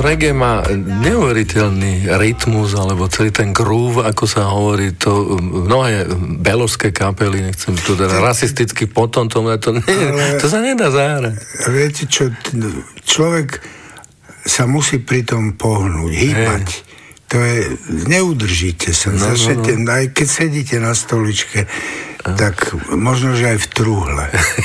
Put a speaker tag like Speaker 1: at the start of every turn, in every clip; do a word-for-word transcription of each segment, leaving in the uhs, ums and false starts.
Speaker 1: to reggae má neuveriteľný rytmus, alebo celý ten groove, ako sa hovorí, to mnohé beložské kapely, nechcem tu teda rasisticky potom tomu, to, nie, to sa nedá zahrať.
Speaker 2: Viete čo, človek sa musí pri tom pohnúť, hýbať. Hey. To je, neudržíte sa, no, začnete, no, no. Aj keď sedíte na stoličke, tak možno, že aj v trúhle.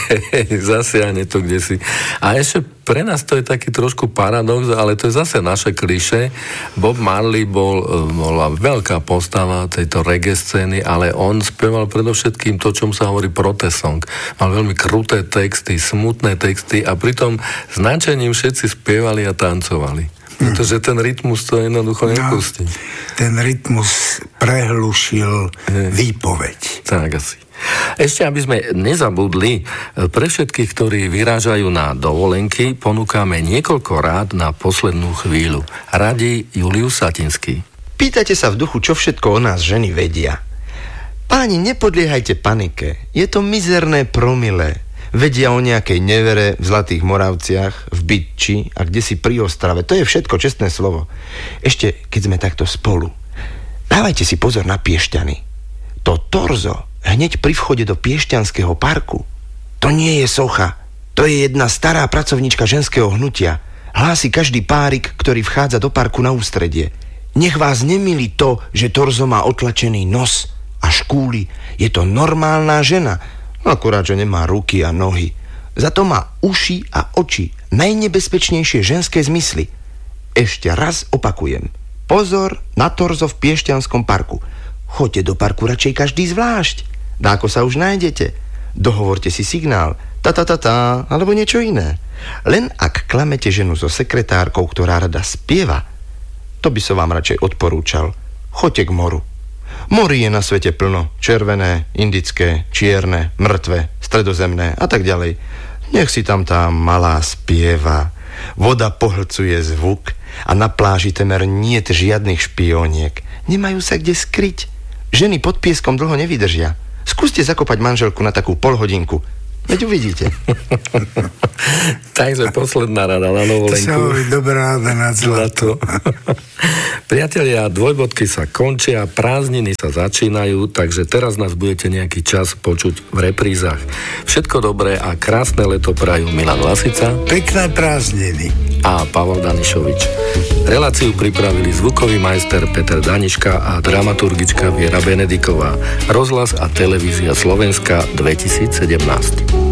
Speaker 1: Zasiahne to kdesi. A ešte pre nás to je taký trošku paradox, ale to je zase naše klišé. Bob Marley bol, bola veľká postava tejto reggae scény, ale on spieval predovšetkým to, čom sa hovorí protest song. Mal veľmi kruté texty, smutné texty a pritom značením všetci spievali a tancovali. Pretože ten rytmus to jednoducho nepustí. No,
Speaker 2: ten rytmus prehlušil výpoveď.
Speaker 1: Tak asi. Ešte, aby sme nezabudli, pre všetkých, ktorí vyrážajú na dovolenky, ponúkame niekoľko rád na poslednú chvíľu. Radí Julius Satinský.
Speaker 3: Pýtate sa v duchu, čo všetko o nás ženy vedia. Páni, nepodliehajte panike. Je to mizerné promile. Vedia o nejakej nevere v Zlatých Moravciach, v Bytči a kdesi pri Ostrave. To je všetko, čestné slovo. Ešte, keď sme takto spolu, dávajte si pozor na Piešťany. To torzo hneď pri vchode do Piešťanského parku, to nie je socha. To je jedna stará pracovníčka ženského hnutia. Hlási každý párik, ktorý vchádza do parku na ústredie. Nech vás nemilí to, že torzo má otlačený nos a škúly. Je to normálna žena, akurát, že nemá ruky a nohy. Za to má uši a oči, najnebezpečnejšie ženské zmysly. Ešte raz opakujem. Pozor na torzo v Piešťanskom parku. Choďte do parku radšej každý zvlášť. Dáko sa už nájdete. Dohovorte si signál, ta-ta-ta-ta, alebo niečo iné. Len ak klamete ženu so sekretárkou, ktorá rada spieva, to by som vám radšej odporúčal. Choďte k moru. Morí je na svete plno. Červené, indické, čierne, mŕtve, stredozemné a tak ďalej. Nech si tam tá malá spieva. Voda pohlcuje zvuk a na pláži temer niet žiadnych špioniek. Nemajú sa kde skryť. Ženy pod pieskom dlho nevydržia. Skúste zakopať manželku na takú polhodinku. Veď uvidíte.
Speaker 1: Takže posledná rada na dovolenku.
Speaker 2: To sa hovorí dobrá rada na zlato.
Speaker 1: Priatelia, dvojbodky sa končia, prázdniny sa začínajú, takže teraz nás budete nejaký čas počuť v reprízach. Všetko dobré a krásne leto prajú Milan Lasica.
Speaker 2: Pekné prázdniny.
Speaker 1: A Pavol Danišovič. Reláciu pripravili zvukový majster Peter Daniška a dramaturgička Viera Benediková. Rozhlas a televízia Slovenska dvetisícsedemnásť.